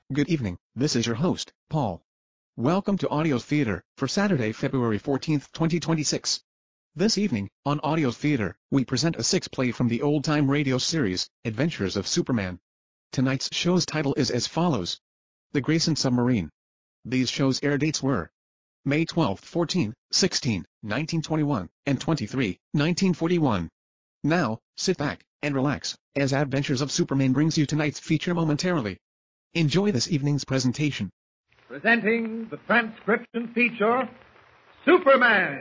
Good evening, this is your host, Paul. Welcome to Audio Theater for Saturday, February 14, 2026. This evening, on Audio Theater, we present a six-play from the old-time radio series, Adventures of Superman. Tonight's show's title is as follows: The Grayson Submarine. These shows' air dates were May 12, 14, 16, 1921, and 23, 1941. Now, sit back and relax, as Adventures of Superman brings you tonight's feature momentarily. Enjoy this evening's presentation. Presenting the transcription feature, Superman.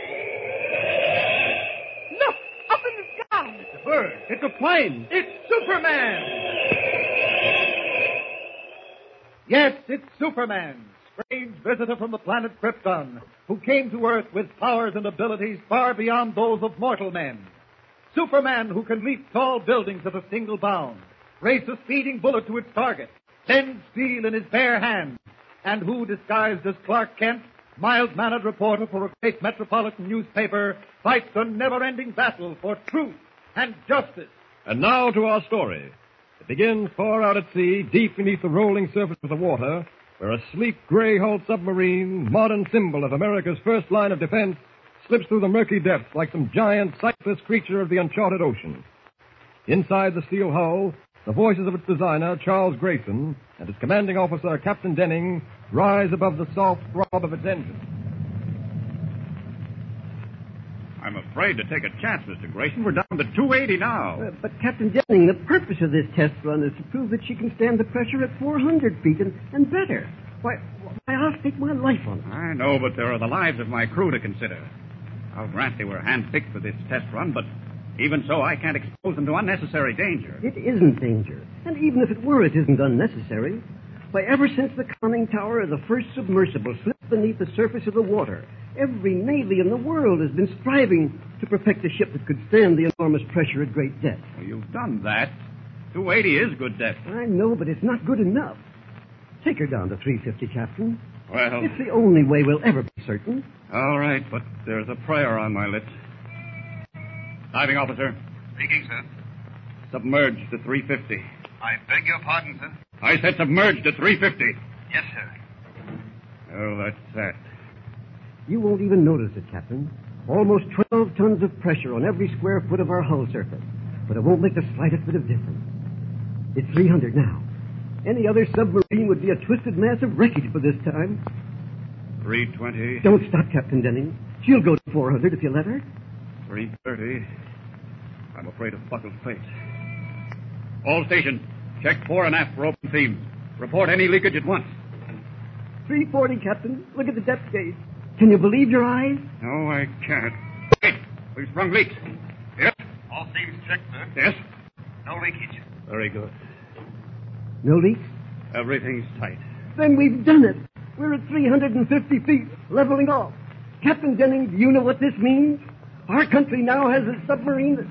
Look! Up in the sky! It's a bird. It's a plane. It's Superman. Yes, it's Superman, strange visitor from the planet Krypton, who came to Earth with powers and abilities far beyond those of mortal men. Superman, who can leap tall buildings at a single bound, race a speeding bullet to its target, bend steel in his bare hands, and who, disguised as Clark Kent, mild-mannered reporter for a great metropolitan newspaper, fights a never-ending battle for truth and justice. And now to our story. It begins far out at sea, deep beneath the rolling surface of the water, where a sleek gray-hulled submarine, modern symbol of America's first line of defense, slips through the murky depths like some giant, sightless creature of the uncharted ocean. Inside the steel hull, the voices of its designer, Charles Grayson, and its commanding officer, Captain Denning, rise above the soft throb of its engine. I'm afraid to take a chance, Mr. Grayson. We're down to 280 now. But, Captain Denning, the purpose of this test run is to prove that she can stand the pressure at 400 feet and better. Why, I'll stake my life on it. I know, but there are the lives of my crew to consider. I'll grant they were handpicked for this test run, but even so, I can't expose them to unnecessary danger. It isn't danger. And even if it were, it isn't unnecessary. Why, ever since the conning tower of the first submersible slipped beneath the surface of the water, every navy in the world has been striving to perfect a ship that could stand the enormous pressure at great depth. Well, you've done that. 280 is good depth. I know, but it's not good enough. Take her down to 350, Captain. Well, It's the only way we'll ever be certain. all right, but there's a prayer on my lips. Diving officer. Speaking, sir. Submerge to 350. I beg your pardon, sir. I said submerge to 350. Yes, sir. Oh, that's that. You won't even notice it, Captain. Almost 12 tons of pressure on every square foot of our hull surface. But it won't make the slightest bit of difference. It's 300 now. Any other submarine would be a twisted mass of wreckage by this time. 320. Don't stop, Captain Denning. She'll go to 400 if you let her. 330. I'm afraid of buckled fate. All stations, check fore and aft for open seams. Report any leakage at once. 340, Captain. Look at the depth gauge. Can you believe your eyes? No, I can't. Wait, we've sprung leaks. Yes? All seams checked, sir. Yes? No leakage. Very good. No leaks? Everything's tight. Then we've done it. We're at 350 feet, leveling off. Captain Denning, do you know what this means? Our country now has a submarine that...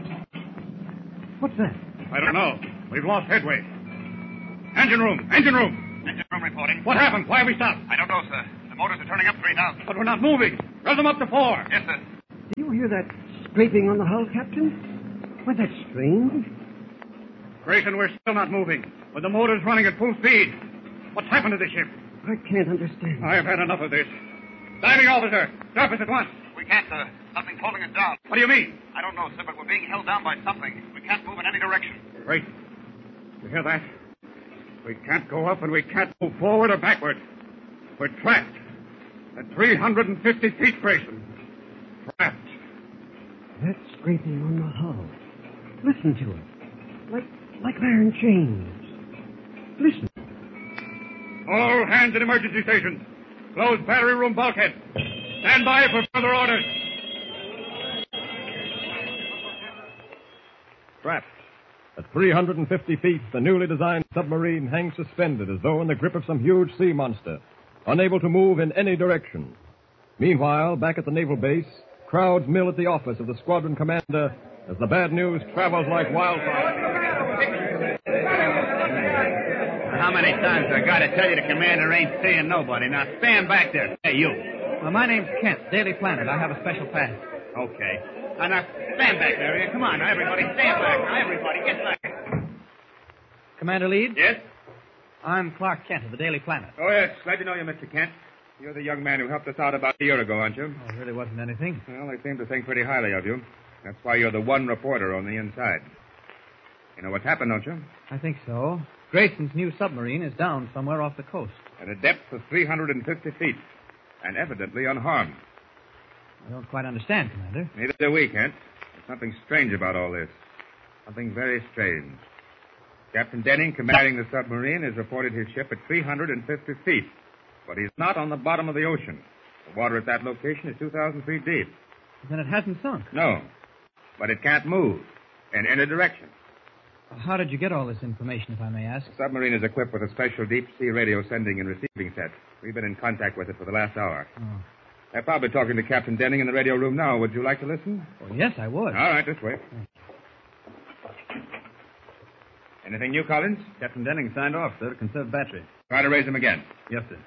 What's that? I don't know. We've lost headway. Engine room! Engine room! Engine room reporting. What happened? Why are we stopped? I don't know, sir. The motors are turning up 3,000. But we're not moving. Raise them up to 4. Yes, sir. Do you hear that scraping on the hull, Captain? Why, that's strange. Grayson, we're still not moving. With the motors running at full speed. What's happened to the ship? I can't understand. I've had enough of this. Diving officer, surface at once. We can't, sir. Something's holding us down. What do you mean? I don't know, sir, but we're being held down by something. We can't move in any direction. Wait. You hear that? We can't go up and we can't move forward or backward. We're trapped. At 350 feet, Grayson. Trapped. That scraping on the hull. Listen to it. Like iron chains. Listen. All hands at emergency stations. Close battery room bulkhead. Stand by for further orders. Trapped. At 350 feet, the newly designed submarine hangs suspended as though in the grip of some huge sea monster, unable to move in any direction. Meanwhile, back at the naval base, crowds mill at the office of the squadron commander as the bad news travels like wildfire. How many times I got to tell you the commander ain't seeing nobody? Now stand back there. Hey, you. Well, my name's Kent, Daily Planet. I have a special pass. Okay. Now stand back there. Come on, now, everybody. Stand back. Now, everybody, get back. Commander Leeds? Yes? I'm Clark Kent of the Daily Planet. Oh, yes. Glad to know you, Mr. Kent. You're the young man who helped us out about a year ago, aren't you? Oh, it really wasn't anything. Well, they seem to think pretty highly of you. That's why you're the one reporter on the inside. You know what's happened, don't you? I think so. Grayson's new submarine is down somewhere off the coast. At a depth of 350 feet, and evidently unharmed. I don't quite understand, Commander. Neither do we, Kent. There's something strange about all this. Something very strange. Captain Denning, commanding the submarine, has reported his ship at 350 feet. But he's not on the bottom of the ocean. The water at that location is 2,000 feet deep. Then it hasn't sunk. No. But it can't move in any direction. How did you get all this information, if I may ask? The submarine is equipped with a special deep-sea radio sending and receiving set. We've been in contact with it for the last hour. Oh. They're probably talking to Captain Denning in the radio room now. Would you like to listen? Well, yes, I would. All right, this way. Anything new, Collins? Captain Denning signed off, sir, to conserve battery. Try to raise him again. Yes, sir.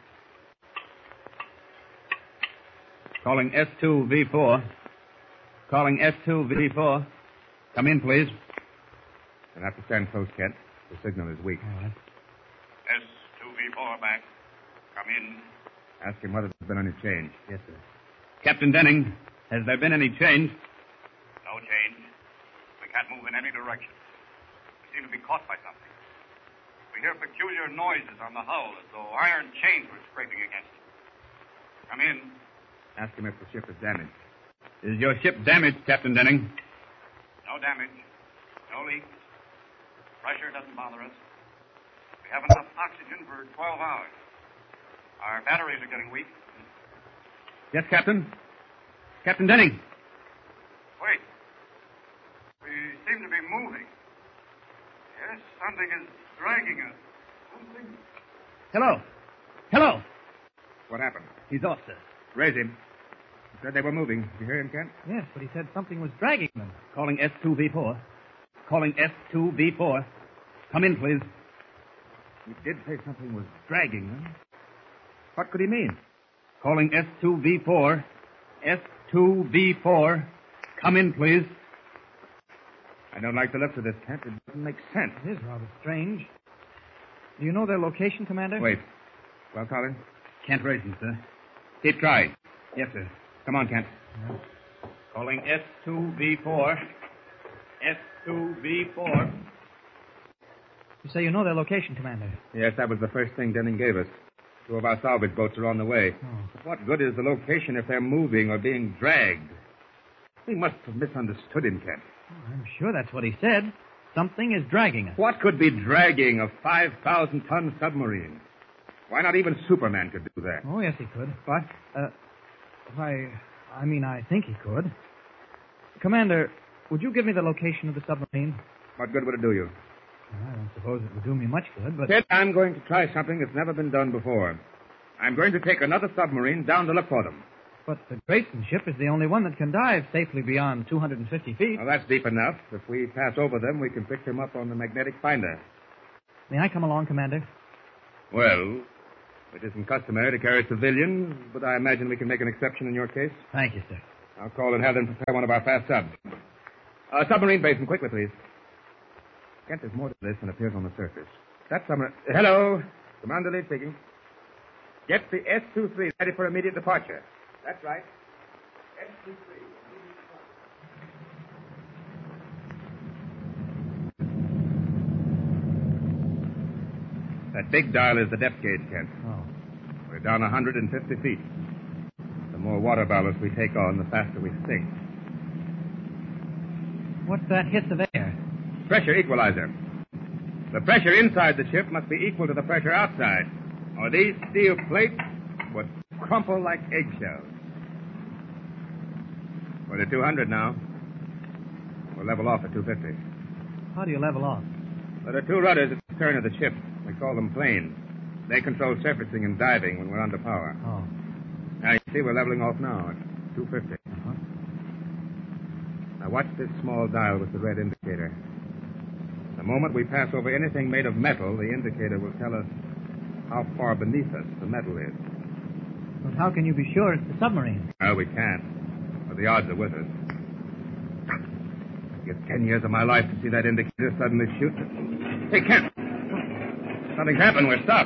Calling S2V4. Calling S2V4. Come in, please. You'll have to stand close, Kent. The signal is weak. All right. S2V4 back. Come in. Ask him whether there's been any change. Yes, sir. Captain Denning, has there been any change? No change. We can't move in any direction. We seem to be caught by something. We hear peculiar noises on the hull as though iron chains were scraping against it. Come in. Ask him if the ship is damaged. Is your ship damaged, Captain Denning? No damage. No leaks. Pressure doesn't bother us. We have enough oxygen for 12 hours. Our batteries are getting weak. Yes, Captain. Captain Denning. Wait. We seem to be moving. Yes, something is dragging us. Something. Hello. Hello. What happened? He's off, sir. Raise him. He said they were moving. Did you hear him, Kent? Yes, but he said something was dragging them. Calling S2V4. Calling S2V4. Come in, please. He did say something was dragging them. What could he mean? Calling S2V4. S2V4. Come in, please. I don't like the looks of this, Kent. It doesn't make sense. It is rather strange. Do you know their location, Commander? Wait. Well, Collins? Can't raise him, sir. Keep trying. Yes, sir. Come on, Kent. Yeah. Calling S2V4. S2V4. You say you know their location, Commander? Yes, that was the first thing Denning gave us. 2 of our salvage boats are on the way. Oh. But what good is the location if they're moving or being dragged? We must have misunderstood him, Kent. Oh, I'm sure that's what he said. Something is dragging us. What could be dragging a 5,000-ton submarine? Why not even Superman could do that? Oh, yes, he could. What? I think he could. Commander, would you give me the location of the submarine? What good would it do you? I don't suppose it would do me much good, but... Kent, I'm going to try something that's never been done before. I'm going to take another submarine down to look for them. But the Grayson ship is the only one that can dive safely beyond 250 feet. Well, that's deep enough. If we pass over them, we can pick them up on the magnetic finder. May I come along, Commander? Well, it isn't customary to carry civilians, but I imagine we can make an exception in your case. Thank you, sir. I'll call and have them prepare one of our fast subs. Submarine basin, quickly, please. Kent, there's more to this than appears on the surface. That submarine... Hello. Commander Lee speaking. Get the S-23 ready for immediate departure. That's right. S-23. That big dial is the depth gauge, Kent. Oh. We're down 150 feet. The more water ballast we take on, the faster we sink. What's that hiss of air? Pressure equalizer. The pressure inside the ship must be equal to the pressure outside, or these steel plates would crumple like eggshells. We're at 200 now. We'll level off at 250. How do you level off? There are 2 rudders at the stern of the ship. We call them planes. They control surfacing and diving when we're under power. Oh. Now, you see, we're leveling off now at 250. Uh-huh. Now, watch this small dial with the red indicator. The moment we pass over anything made of metal, the indicator will tell us how far beneath us the metal is. But how can you be sure it's the submarine? No, we can't. But the odds are with us. It 10 years of my life to see that indicator suddenly shoot. Hey, Kent! Something's happened. We're stopped.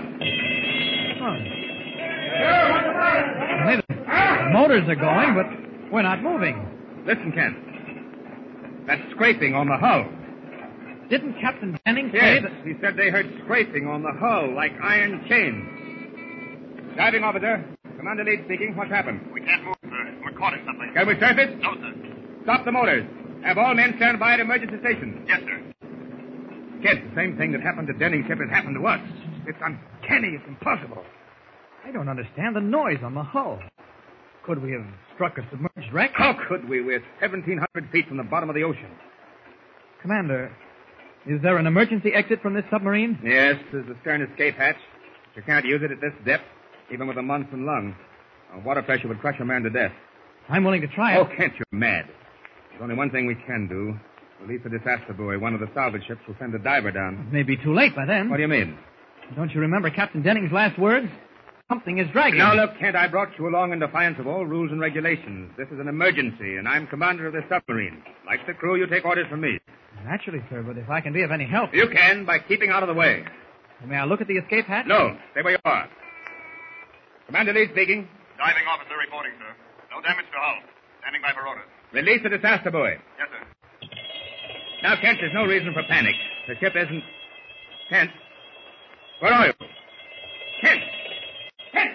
Maybe the motors are going, but we're not moving. Listen, Kent. That's scraping on the hull. Didn't Captain Jennings say Yes, that... he said they heard scraping on the hull like iron chains. Diving officer, Commander Leeds speaking. What's happened? We can't move, sir. We're caught in something. Can we surface? No, sir. Stop the motors. Have all men stand by at emergency stations. Yes, sir. Kent, the same thing that happened to Denning's ship has happened to us. It's uncanny. It's impossible. I don't understand the noise on the hull. Could we have struck a submerged wreck? How could we? We're 1,700 feet from the bottom of the ocean. Commander, is there an emergency exit from this submarine? Yes, there's the stern escape hatch. You can't use it at this depth, even with a Munson lung. Water pressure would crush a man to death. I'm willing to try it. Oh, Kent, you're mad. There's only one thing we can do. Release the disaster buoy. One of the salvage ships will send a diver down. It may be too late by then. What do you mean? Don't you remember Captain Denning's last words? Something is dragging. Now, look, Kent, I brought you along in defiance of all rules and regulations. This is an emergency, and I'm commander of this submarine. Like the crew, you take orders from me. Naturally, sir, but if I can be of any help... You can by keeping out of the way. May I look at the escape hatch? No, stay where you are. Commander Lee speaking. Diving officer reporting, sir. No damage to hull. Standing by for orders. Release the disaster buoy. Yes, sir. Now, Kent, there's no reason for panic. The ship isn't... Kent? Where are you? Kent! Kent!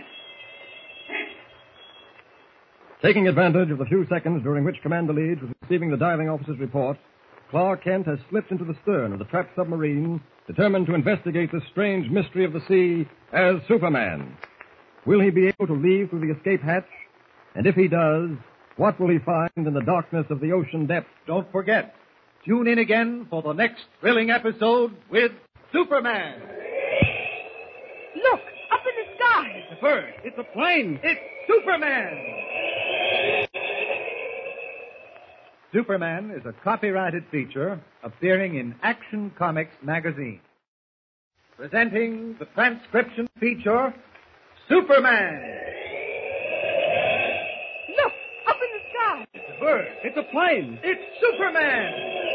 Taking advantage of the few seconds during which Commander Leeds was receiving the diving officer's report, Clark Kent has slipped into the stern of the trapped submarine, determined to investigate the strange mystery of the sea as Superman. Will he be able to leave through the escape hatch? And if he does, what will he find in the darkness of the ocean depths? Don't forget, tune in again for the next thrilling episode with Superman. Look, up in the sky. It's a bird. It's a plane. It's Superman. Superman is a copyrighted feature appearing in Action Comics magazine. Presenting the transcription feature, Superman. Look, up in the sky. It's a bird. It's a plane. It's Superman.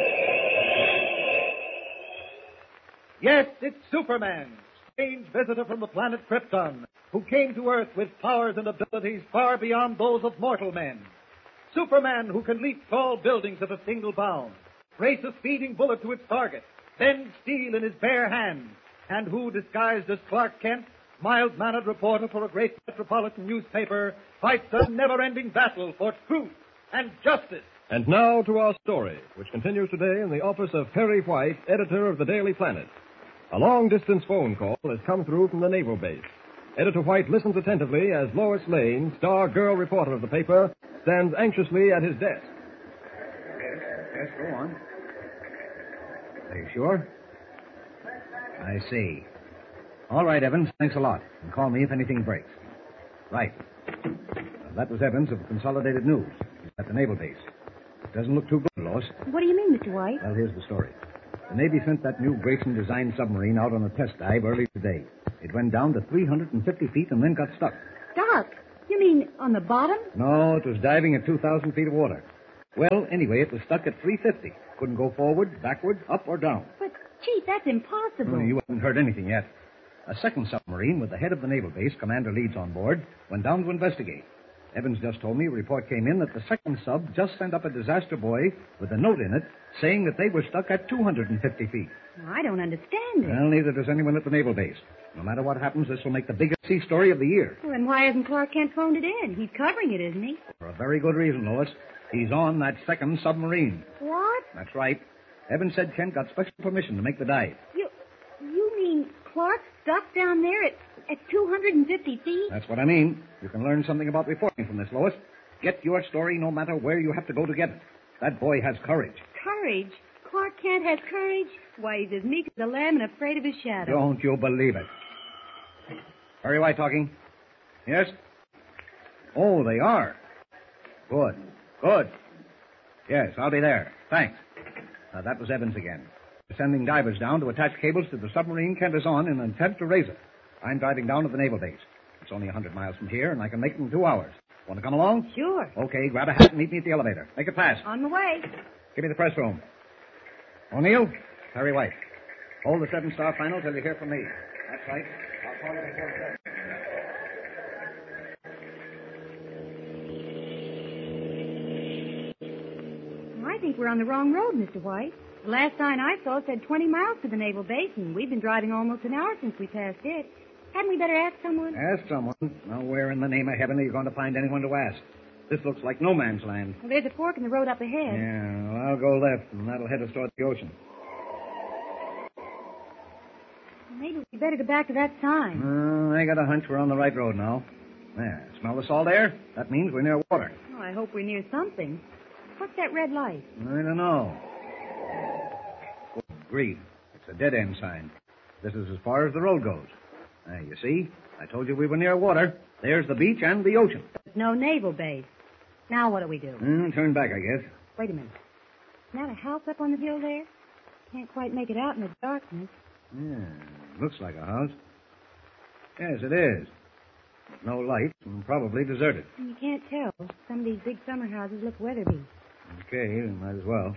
Yes, it's Superman, strange visitor from the planet Krypton, who came to Earth with powers and abilities far beyond those of mortal men. Superman, who can leap tall buildings at a single bound, race a speeding bullet to its target, bend steel in his bare hands, and who, disguised as Clark Kent, mild-mannered reporter for a great metropolitan newspaper, fights a never-ending battle for truth and justice. And now to our story, which continues today in the office of Perry White, editor of the Daily Planet. A long-distance phone call has come through from the naval base. Editor White listens attentively as Lois Lane, star girl reporter of the paper, stands anxiously at his desk. Yes, go on. Are you sure? I see. All right, Evans, thanks a lot. And call me if anything breaks. Right. That was Evans of Consolidated News. He's at the naval base. It doesn't look too good, Lois. What do you mean, Mr. White? Well, here's the story. The Navy sent that new Grayson-designed submarine out on a test dive early today. It went down to 350 feet and then got stuck. Stuck? You mean on the bottom? No, it was diving at 2,000 feet of water. Well, anyway, it was stuck at 350. Couldn't go forward, backward, up, or down. But, Chief, that's impossible. You haven't heard anything yet. A second submarine with the head of the naval base, Commander Leeds, on board, went down to investigate. Evans just told me a report came in that the second sub just sent up a disaster buoy with a note in it saying that they were stuck at 250 feet. I don't understand it. Well, neither does anyone at the naval base. No matter what happens, this will make the biggest sea story of the year. Well, then why hasn't Clark Kent phoned it in? He's covering it, isn't he? For a very good reason, Lois. He's on that second submarine. What? That's right. Evans said Kent got special permission to make the dive. You mean Clark's stuck down there at 250 feet? That's what I mean. You can learn something about reporting from this, Lois. Get your story no matter where you have to go to get it. That boy has courage. Courage? Clark Kent has courage? Why, he's as meek as a lamb and afraid of his shadow. Don't you believe it? Perry White talking. Yes? Oh, they are. Good. Good. Yes, I'll be there. Thanks. That was Evans again. We're sending divers down to attach cables to the submarine Kent is on in an attempt to raise it. I'm driving down to the naval base. It's only 100 miles from here, and I can make it in 2 hours. Want to come along? Sure. Okay, grab a hat and meet me at the elevator. Make it fast. On the way. Give me the press room. O'Neill, Perry White. Hold the 7-star final till you hear from me. That's right. I'll call you before 7. I think we're on the wrong road, Mr. White. The last sign I saw said 20 miles to the naval base, and we've been driving almost an hour since we passed it. Hadn't we better ask someone? Ask someone? Now, where in the name of heaven are you going to find anyone to ask? This looks like no man's land. Well, there's a fork in the road up ahead. Yeah, well, I'll go left, and that'll head us toward the ocean. Maybe we better go back to that sign. I got a hunch we're on the right road now. There, smell the salt air? That means we're near water. Oh, I hope we're near something. What's that red light? I don't know. Good grief. It's a dead-end sign. This is as far as the road goes. There, you see? I told you we were near water. There's the beach and the ocean. There's no naval base. Now what do we do? Turn back, I guess. Wait a minute. Isn't that a house up on the hill there? Can't quite make it out in the darkness. Yeah, looks like a house. Yes, it is. No lights and probably deserted. You can't tell. Some of these big summer houses look weather-beat. Okay, might as well.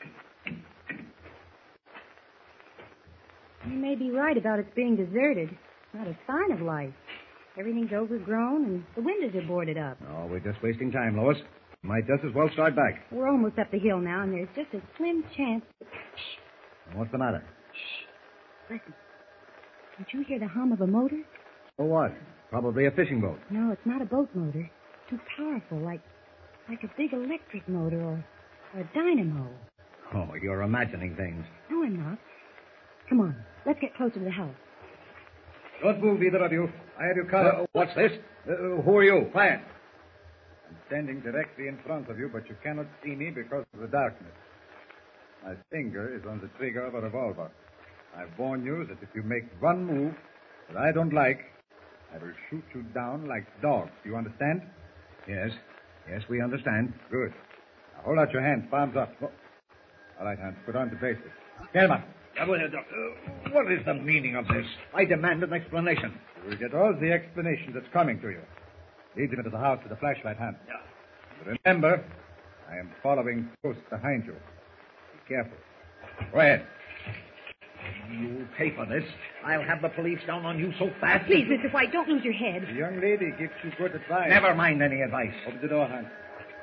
You may be right about its being deserted. Not a sign of life. Everything's overgrown and the windows are boarded up. Oh, we're just wasting time, Lois. Might just as well start back. We're almost up the hill now, and there's just a slim chance. Shh. What's the matter? Shh. Listen. Don't you hear the hum of a motor? Oh, what? Probably a fishing boat. No, it's not a boat motor. Too powerful, like a big electric motor or a dynamo. Oh, you're imagining things. No, I'm not. Come on, let's get closer to the house. Don't move, either of you. I have you covered. What's this? Who are you? Quiet. I'm standing directly in front of you, but you cannot see me because of the darkness. My finger is on the trigger of a revolver. I warn you that if you make one move that I don't like, I will shoot you down like dogs. Do you understand? Yes. Yes, we understand. Good. Now hold out your hands, palms up. Oh. All right, Hans, put on the bracelet. Gentlemen. What is the meaning of this? I demand an explanation. You will get all the explanation that's coming to you. Lead him into the house with a flashlight, Hans. Yeah. Remember, I am following close behind you. Be careful. Go ahead. You pay for this. I'll have the police down on you so fast. Please, Mr. White, don't lose your head. The young lady gives you good advice. Never mind any advice. Open the door, Hans.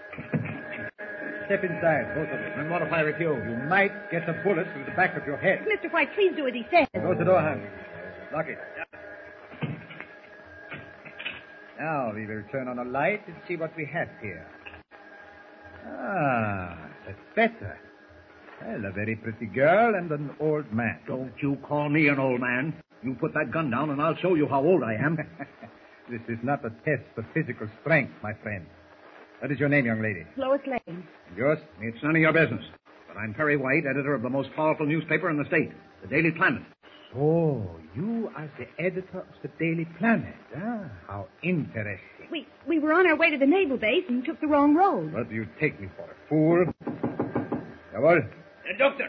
Step inside, both of you. And what if I refuse? You might get a bullet through the back of your head. Mr. White, please do as he says. Close the door, Hans. Lock it. Now we will turn on a light and see what we have here. Ah, that's better. Well, a very pretty girl and an old man. Don't you call me an old man. You put that gun down and I'll show you how old I am. This is not a test for physical strength, my friend. What is your name, young lady? Lois Lane. And yours? It's none of your business. But I'm Perry White, editor of the most powerful newspaper in the state, the Daily Planet. Oh, you are the editor of the Daily Planet. Ah, how interesting. We were on our way to the naval base and took the wrong road. What do you take me for, a fool? Jawohl. Doctor.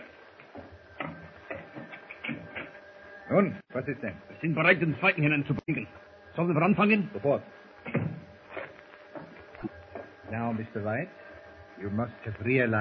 Nun, was ist denn? Wir sind bereit, den zweiten hineinzubringen. Sollen wir anfangen? Sofort. Now, Mr. White, you must have realized